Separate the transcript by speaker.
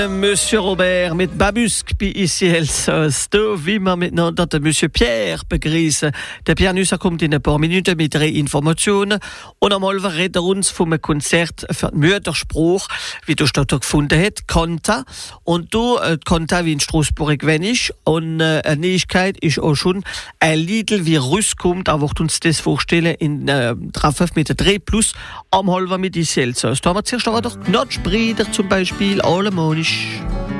Speaker 1: Monsieur Robert mit Babusk bei ici Elsass. Da wie wir miteinander den Monsieur Pierre begrüßen. Der Pierre Nusser kommt in ein paar Minuten mit 3 Informationen. Und einmal redet er uns vom Konzert für den Mütterspruch, wie du stattgefunden hat, Konta. Und du, Konta wie in Straßburg gewesen ist. Und eine Neuigkeit ist auch schon ein Lied, wie rauskommt, aber wir uns das vorstellen in Trafef mit der 3 Plus am Halber mit ici Elsass. Da haben wir zuerst aber doch Knatschbrüder zum Beispiel, Alemanisch.